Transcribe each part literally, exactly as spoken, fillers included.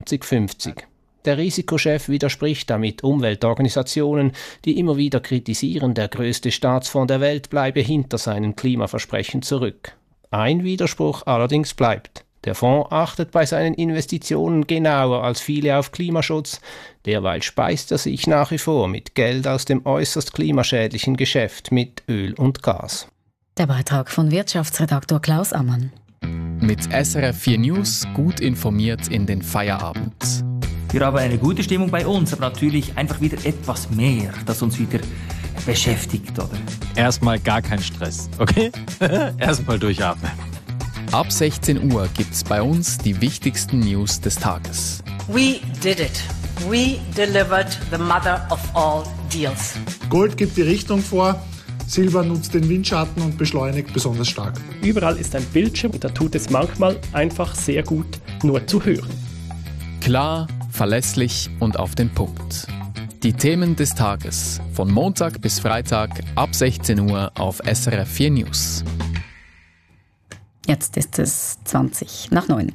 zwanzig fünfzig. Der Risikochef widerspricht damit Umweltorganisationen, die immer wieder kritisieren, der größte Staatsfonds der Welt bleibe hinter seinen Klimaversprechen zurück. Ein Widerspruch allerdings bleibt. Der Fonds achtet bei seinen Investitionen genauer als viele auf Klimaschutz, derweil speist er sich nach wie vor mit Geld aus dem äußerst klimaschädlichen Geschäft mit Öl und Gas. Der Beitrag von Wirtschaftsredaktor Klaus Ammann. Mit S R F vier News gut informiert in den Feierabend. Wir haben eine gute Stimmung bei uns, aber natürlich einfach wieder etwas mehr, das uns wieder beschäftigt, oder? Erstmal gar kein Stress, okay? Erstmal durchatmen. Ab sechzehn Uhr gibt's bei uns die wichtigsten News des Tages. We did it. We delivered the mother of all deals. Gold gibt die Richtung vor, Silber nutzt den Windschatten und beschleunigt besonders stark. Überall ist ein Bildschirm und da tut es manchmal einfach sehr gut, nur zu hören. Klar, verlässlich und auf den Punkt. Die Themen des Tages von Montag bis Freitag ab sechzehn Uhr auf S R F vier News. Jetzt ist es zwanzig nach neun.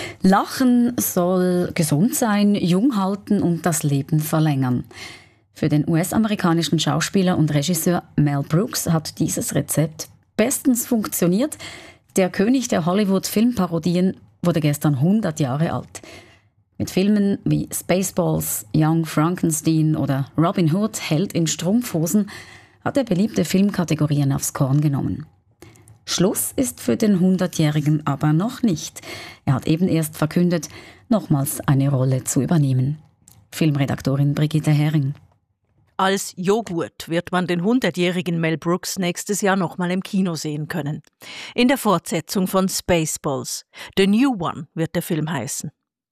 Lachen soll gesund sein, jung halten und das Leben verlängern. Für den U S-amerikanischen Schauspieler und Regisseur Mel Brooks hat dieses Rezept bestens funktioniert. Der König der Hollywood-Filmparodien wurde gestern hundert Jahre alt. Mit Filmen wie Spaceballs, Young Frankenstein oder Robin Hood, Held in Strumpfhosen, hat er beliebte Filmkategorien aufs Korn genommen. Schluss ist für den hundertjährigen aber noch nicht. Er hat eben erst verkündet, nochmals eine Rolle zu übernehmen. Filmredaktorin Brigitte Hering. Als Joghurt wird man den hundertjährigen Mel Brooks nächstes Jahr nochmal im Kino sehen können. In der Fortsetzung von Spaceballs. The New One wird der Film heißen.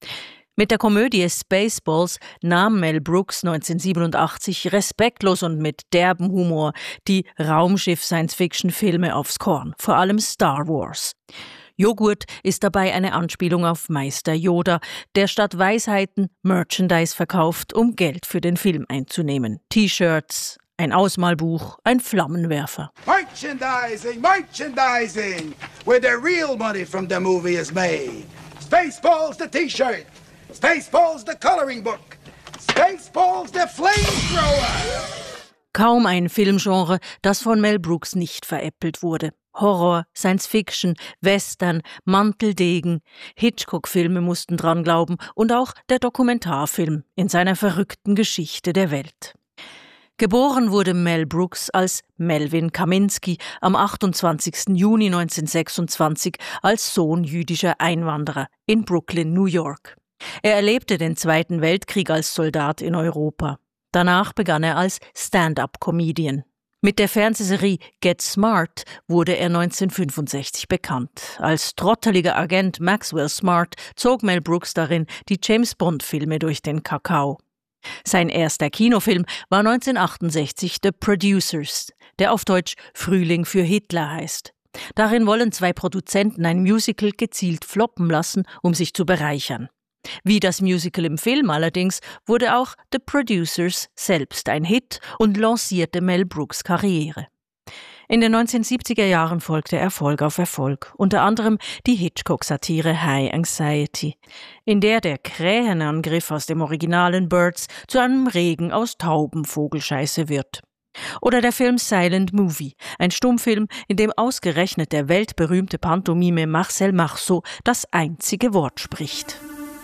Mit der Komödie Spaceballs nahm Mel Brooks neunzehnhundertsiebenundachtzig respektlos und mit derbem Humor die Raumschiff-Science-Fiction-Filme aufs Korn, vor allem Star Wars. Joghurt ist dabei eine Anspielung auf Meister Yoda, der statt Weisheiten Merchandise verkauft, um Geld für den Film einzunehmen. T-Shirts, ein Ausmalbuch, ein Flammenwerfer. Merchandising, merchandising, where the real money from the movie is made. Spaceballs the T-shirt. Spaceballs the coloring book. Spaceballs the flamethrower. Kaum ein Filmgenre, das von Mel Brooks nicht veräppelt wurde. Horror, Science-Fiction, Western, Manteldegen, Hitchcock-Filme mussten dran glauben und auch der Dokumentarfilm in seiner verrückten Geschichte der Welt. Geboren wurde Mel Brooks als Melvin Kaminski am achtundzwanzigsten Juni neunzehnhundertsechsundzwanzig als Sohn jüdischer Einwanderer in Brooklyn, New York. Er erlebte den Zweiten Weltkrieg als Soldat in Europa. Danach begann er als Stand-up-Comedian. Mit der Fernsehserie Get Smart wurde er neunzehnhundertfünfundsechzig bekannt. Als trotteliger Agent Maxwell Smart zog Mel Brooks darin die James-Bond-Filme durch den Kakao. Sein erster Kinofilm war neunzehnhundertachtundsechzig The Producers, der auf Deutsch Frühling für Hitler heißt. Darin wollen zwei Produzenten ein Musical gezielt floppen lassen, um sich zu bereichern. Wie das Musical im Film allerdings wurde auch The Producers selbst ein Hit und lancierte Mel Brooks Karriere. In den neunzehnhundertsiebziger Jahren folgte Erfolg auf Erfolg, unter anderem die Hitchcock-Satire High Anxiety, in der der Krähenangriff aus dem originalen Birds zu einem Regen aus Taubenvogelscheiße wird. Oder der Film Silent Movie, ein Stummfilm, in dem ausgerechnet der weltberühmte Pantomime Marcel Marceau das einzige Wort spricht.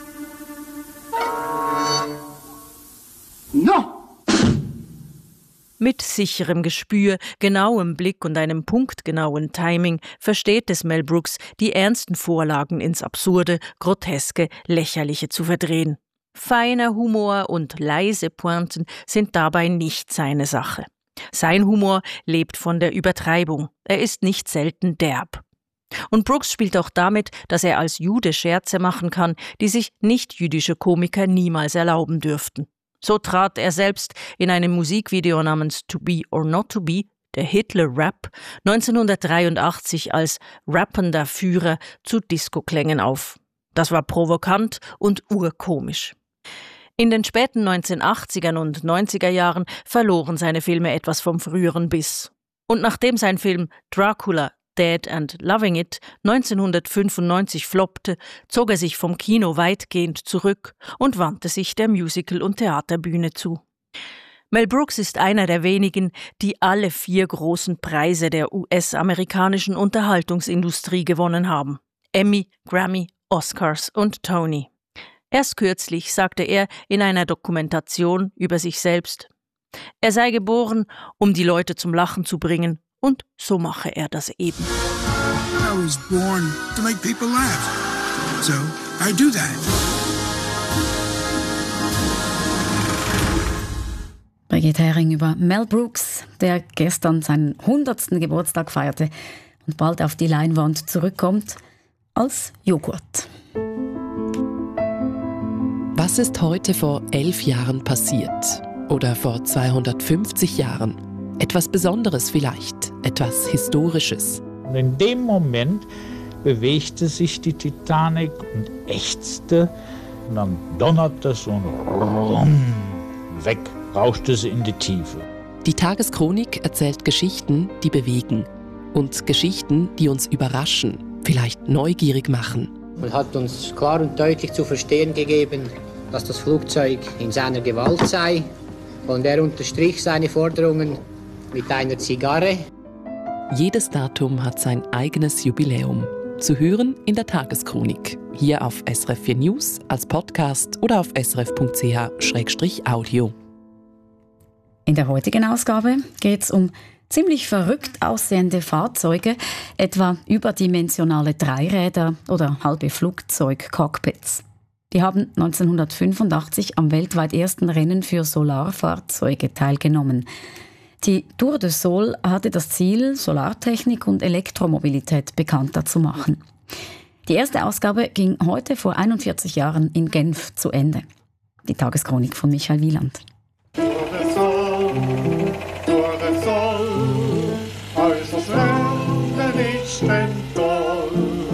No! Mit sicherem Gespür, genauem Blick und einem punktgenauen Timing versteht es Mel Brooks, die ernsten Vorlagen ins Absurde, Groteske, Lächerliche zu verdrehen. Feiner Humor und leise Pointen sind dabei nicht seine Sache. Sein Humor lebt von der Übertreibung. Er ist nicht selten derb. Und Brooks spielt auch damit, dass er als Jude Scherze machen kann, die sich nicht-jüdische Komiker niemals erlauben dürften. So trat er selbst in einem Musikvideo namens To Be or Not To Be, der Hitler-Rap, neunzehnhundertdreiundachtzig als rappender Führer zu Disco-Klängen auf. Das war provokant und urkomisch. In den späten neunzehnhundertachtzigern und neunziger Jahren verloren seine Filme etwas vom früheren Biss. Und nachdem sein Film Dracula Dead and Loving It neunzehnhundertfünfundneunzig floppte, zog er sich vom Kino weitgehend zurück und wandte sich der Musical- und Theaterbühne zu. Mel Brooks ist einer der wenigen, die alle vier großen Preise der U S-amerikanischen Unterhaltungsindustrie gewonnen haben: Emmy, Grammy, Oscars und Tony. Erst kürzlich sagte er in einer Dokumentation über sich selbst, er sei geboren, um die Leute zum Lachen zu bringen, und so mache er das eben. I was born to make people laugh, so I do that. Brigitte Hering über Mel Brooks, der gestern seinen hundertsten Geburtstag feierte und bald auf die Leinwand zurückkommt als Joghurt. Was ist heute vor elf Jahren passiert? Oder vor zweihundertfünfzig Jahren? Etwas Besonderes vielleicht, etwas Historisches. Und in dem Moment bewegte sich die Titanic und ächzte und dann donnerte es und weg rauschte sie in die Tiefe. Die Tageschronik erzählt Geschichten, die bewegen. Und Geschichten, die uns überraschen, vielleicht neugierig machen. Man hat uns klar und deutlich zu verstehen gegeben, dass das Flugzeug in seiner Gewalt sei. Und er unterstrich seine Forderungen mit einer Zigarre. Jedes Datum hat sein eigenes Jubiläum. Zu hören in der Tageschronik. Hier auf S R F vier News, als Podcast oder auf s r f punkt c h slash audio. In der heutigen Ausgabe geht es um ziemlich verrückt aussehende Fahrzeuge, etwa überdimensionale Dreiräder oder halbe Flugzeugcockpits. Die haben neunzehnhundertfünfundachtzig am weltweit ersten Rennen für Solarfahrzeuge teilgenommen. Die Tour de Sol hatte das Ziel, Solartechnik und Elektromobilität bekannter zu machen. Die erste Ausgabe ging heute vor einundvierzig Jahren in Genf zu Ende. Die Tageschronik von Michael Wieland. Tour de Sol, Tour de Sol, äußerst schnell, nicht menthol.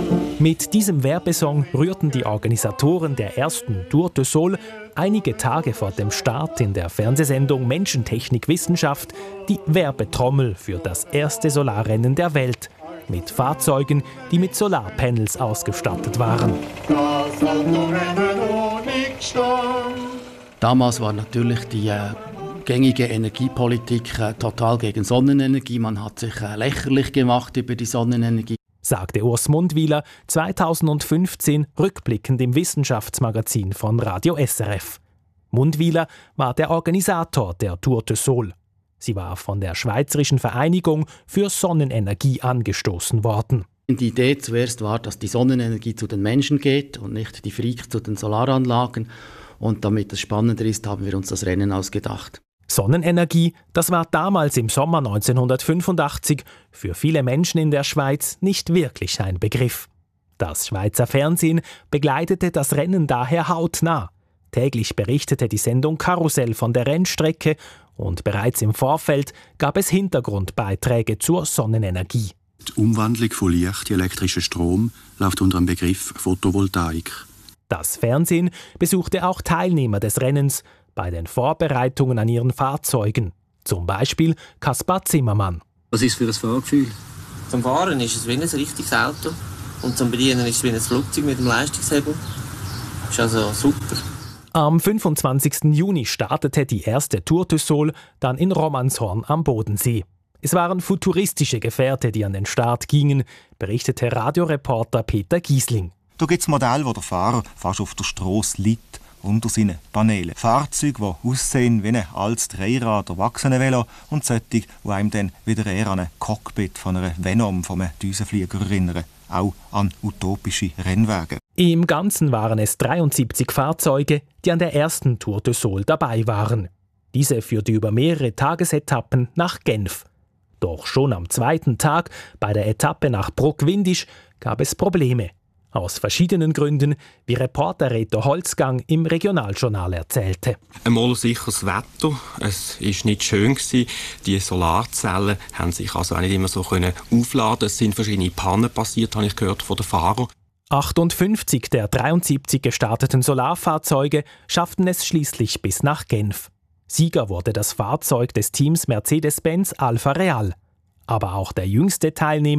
Mit diesem Werbesong rührten die Organisatoren der ersten Tour de Sol einige Tage vor dem Start in der Fernsehsendung Menschentechnik Wissenschaft die Werbetrommel für das erste Solarrennen der Welt mit Fahrzeugen, die mit Solarpanels ausgestattet waren. Das Autorennen ohne Strom. Damals war natürlich die äh, gängige Energiepolitik äh, total gegen Sonnenenergie. Man hat sich äh, lächerlich gemacht über die Sonnenenergie, sagte Urs Mundwiler zweitausendfünfzehn rückblickend im Wissenschaftsmagazin von Radio S R F. Mundwiler war der Organisator der Tour de Sol. Sie war von der Schweizerischen Vereinigung für Sonnenenergie angestoßen worden. Die Idee zuerst war, dass die Sonnenenergie zu den Menschen geht und nicht die Freaks zu den Solaranlagen. Und damit es spannender ist, haben wir uns das Rennen ausgedacht. Sonnenenergie, das war damals im Sommer neunzehnhundertfünfundachtzig für viele Menschen in der Schweiz nicht wirklich ein Begriff. Das Schweizer Fernsehen begleitete das Rennen daher hautnah. Täglich berichtete die Sendung Karussell von der Rennstrecke und bereits im Vorfeld gab es Hintergrundbeiträge zur Sonnenenergie. Die Umwandlung von Licht in elektrischen Strom läuft unter dem Begriff Photovoltaik. Das Fernsehen besuchte auch Teilnehmer des Rennens bei den Vorbereitungen an ihren Fahrzeugen. Zum Beispiel Kaspar Zimmermann. Was ist für ein Fahrgefühl? Zum Fahren ist es wie ein richtiges Auto und zum Bedienen ist es wie ein Flugzeug mit einem Leistungshebel. Das ist also super. Am fünfundzwanzigsten Juni startete die erste Tour de Sol dann in Romanshorn am Bodensee. Es waren futuristische Gefährte, die an den Start gingen, berichtete Radioreporter Peter Giesling. Da gibt es Modelle, wo der Fahrer fast auf der Strasse liegt, unter seinen Paneelen. Fahrzeuge, die aussehen wie ein altes Dreirad- Erwachsenenvelo und solche, die einem dann wieder eher an ein Cockpit von einer Venom, von einem Düsenflieger erinnern. Auch an utopische Rennwagen. Im Ganzen waren es dreiundsiebzig Fahrzeuge, die an der ersten Tour de Sol dabei waren. Diese führte über mehrere Tagesetappen nach Genf. Doch schon am zweiten Tag, bei der Etappe nach Bruck-Windisch, gab es Probleme. Aus verschiedenen Gründen, wie Reporter Reto Holzgang im Regionaljournal erzählte. Einmal sicheres Wetter, es war nicht schön. Die Solarzellen haben sich also auch nicht immer so aufladen. Es sind verschiedene Pannen passiert, habe ich gehört von den Fahrern. achtundfünfzig der dreiundsiebzig gestarteten Solarfahrzeuge schafften es schließlich bis nach Genf. Sieger wurde das Fahrzeug des Teams Mercedes-Benz Alfa Real. Aber auch der jüngste Teilnehmer,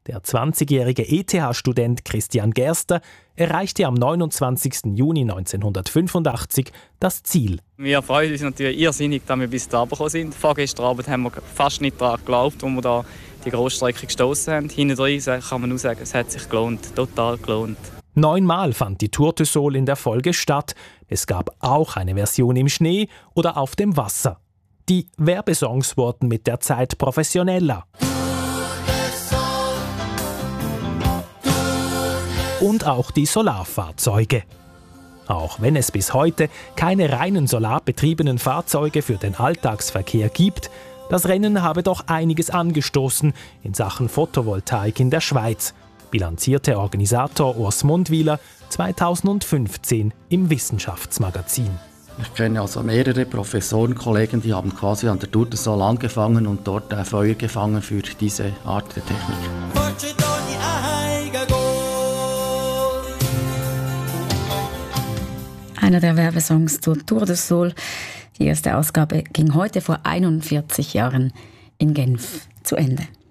Der zwanzigjährige E T H-Student Christian Gerster erreichte am neunundzwanzigsten Juni neunzehnhundertfünfundachtzig das Ziel. Wir freuen uns natürlich irrsinnig, dass wir bis hierher gekommen sind. Vorgestern Abend haben wir fast nicht daran geglaubt, als wir da die Grossstrecke gestossen haben. Hinten drin kann man nur sagen, es hat sich gelohnt, total gelohnt. Neunmal fand die Tour de Sol in der Folge statt. Es gab auch eine Version im Schnee oder auf dem Wasser. Die Werbesongs wurden mit der Zeit professioneller. Und auch die Solarfahrzeuge. Auch wenn es bis heute keine reinen solarbetriebenen Fahrzeuge für den Alltagsverkehr gibt, das Rennen habe doch einiges angestoßen in Sachen Photovoltaik in der Schweiz, bilanzierte Organisator Urs Mundwiler zweitausendfünfzehn im Wissenschaftsmagazin. Ich kenne also mehrere Professorenkollegen, die haben quasi an der Tour de Sol angefangen und dort ein Feuer gefangen für diese Art der Technik. Einer der Werbesongs zur Tour de Sol. Die erste Ausgabe ging heute vor einundvierzig Jahren in Genf zu Ende.